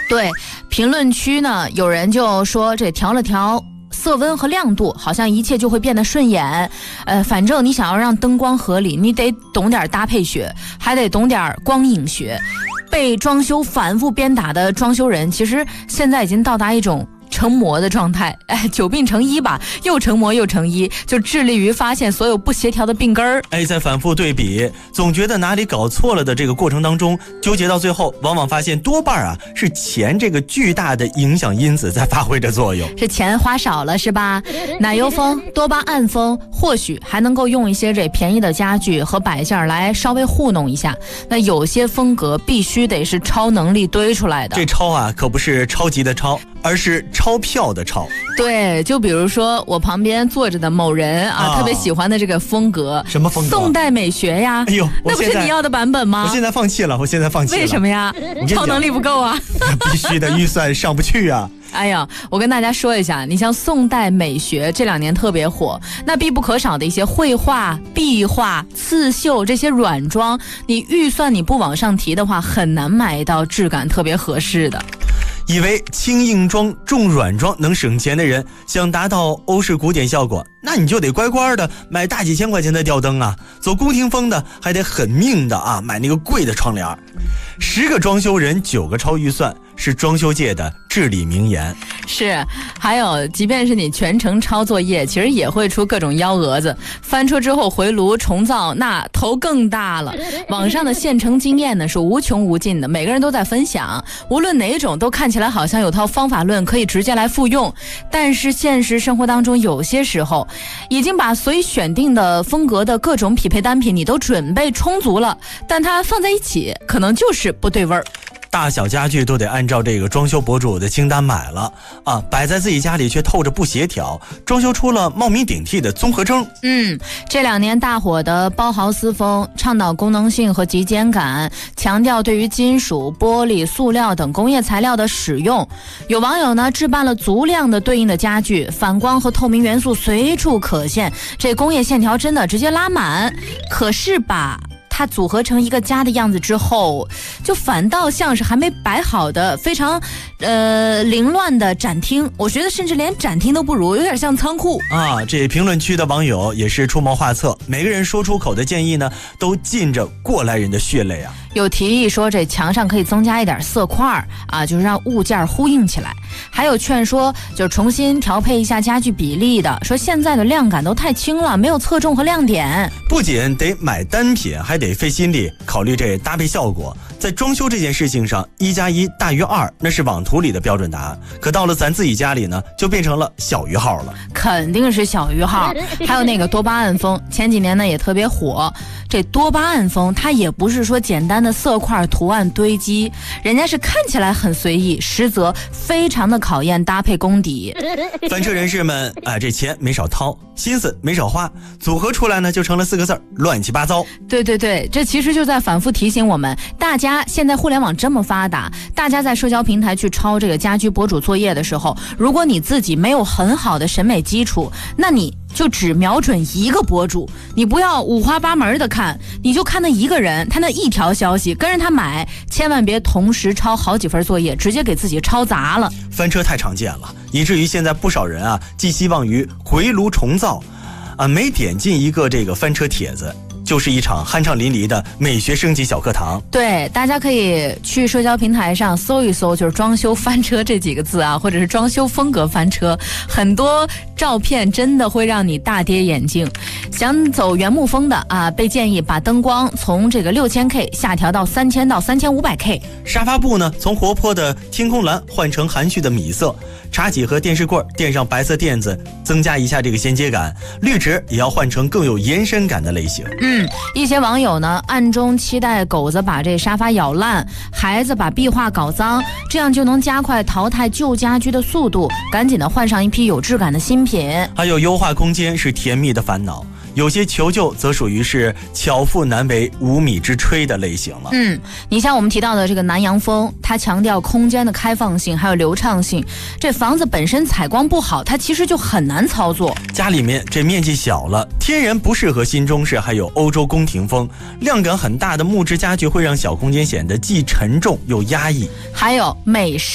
对，评论区呢，有人就说这调了调色温和亮度，好像一切就会变得顺眼。反正你想要让灯光合理，你得懂点搭配学，还得懂点光影学。被装修反复鞭打的装修人，其实现在已经到达一种成魔的状态，久病成医吧，又成魔又成医，就致力于发现所有不协调的病根儿。 在反复对比，总觉得哪里搞错了的这个过程当中，纠结到最后，往往发现多半是钱这个巨大的影响因子在发挥着作用。 是钱花少了是吧？奶油风、多巴胺风，或许还能够用一些这便宜的家具和摆件来稍微糊弄一下。那有些风格必须得是超能力堆出来的。 这超可不是超级的超，而是钞票的钞。 对，就比如说我旁边坐着的某人特别喜欢的这个风格。 什么风格？ 宋代美学呀。 哎呦， 那不是你要的版本吗？ 我现在放弃了。 为什么呀？超能力不够啊。 必须的，预算上不去啊。 哎呀，我跟大家说一下，你像宋代美学这2年特别火，那必不可少的一些绘画、壁画、刺绣这些软装，你预算你不往上提的话，很难买到质感特别合适的。 以为轻硬装重软装能省钱的人，想达到欧式古典效果，那你就得乖乖的买大几千块钱的吊灯啊，走宫廷风的还得很命的买那个贵的窗帘。10个装修人9个超预算，是装修界的至理名言。 是，还有即便是你全程抄作业，其实也会出各种幺蛾子，翻车之后回炉重造，那头更大了。网上的现成经验呢是无穷无尽的，每个人都在分享，无论哪种都看起来好像有套方法论可以直接来复用，但是现实生活当中有些时候已经把所以选定的风格的各种匹配单品你都准备充足了，但它放在一起可能就是不对味儿。 大小家具都得按照这个装修博主的清单买了摆在自己家里却透着不协调，装修出了冒名顶替的综合征。 这2年大火的包豪斯风，倡导功能性和极简感，强调对于金属、玻璃、塑料等工业材料的使用。有网友呢置办了足量的对应的家具，反光和透明元素随处可见，这工业线条真的直接拉满。可是吧，它组合成一个家的样子之后，就反倒像是还没摆好的非常凌乱的展厅，我觉得甚至连展厅都不如，有点像仓库这评论区的网友也是出谋划策，每个人说出口的建议呢都浸着过来人的血泪啊。 有提议说这墙上可以增加一点色块就是让物件呼应起来，还有劝说就是重新调配一下家具比例的，说现在的量感都太轻了，没有侧重和亮点。 不仅得买单品，还得费心力考虑这搭配效果。在装修这件事情上，1+1大于2，那是网图里的标准答案，可到了咱自己家里呢，就变成了小于号了。 肯定是小于号。还有那个多巴胺风，前几年呢也特别火。这多巴胺风它也不是说简单的色块图案堆积，人家是看起来很随意，实则非常的考验搭配功底。 翻车人士们这钱没少掏，心思没少花，组合出来呢就成了4个字：乱七八糟。 对，这其实就在反复提醒我们，大家现在互联网这么发达，大家在社交平台去抄这个家居博主作业的时候，如果你自己没有很好的审美基础，那你就只瞄准一个博主，你不要五花八门的看，你就看那一个人，他那一条消息跟着他买，千万别同时抄好几份作业，直接给自己抄砸了。 翻车太常见了，以至于现在不少人寄希望于回炉重造每点进一个这个翻车帖子，就是一场酣畅淋漓的美学升级小课堂。 对，大家可以去社交平台上搜一搜，就是装修翻车这几个字或者是装修风格翻车，很多照片真的会让你大跌眼镜。想走原木风的被建议把灯光从这个6000K 下调到3000到3500K。 沙发布呢，从活泼的天空蓝换成含蓄的米色。茶几和电视柜垫上白色垫子，增加一下这个衔接感。绿植也要换成更有延伸感的类型。 一些网友呢暗中期待狗子把这沙发咬烂，孩子把壁画搞脏，这样就能加快淘汰旧家居的速度，赶紧的换上一批有质感的新品。 还有优化空间是甜蜜的烦恼，有些求救则属于是巧妇难为无米之炊的类型了。 你像我们提到的这个南洋风，它强调空间的开放性还有流畅性，这房子本身采光不好，它其实就很难操作。 家里面这面积小了，天然不适合新中式，还有欧洲宫廷风，量感很大的木质家具会让小空间显得既沉重又压抑。 还有美式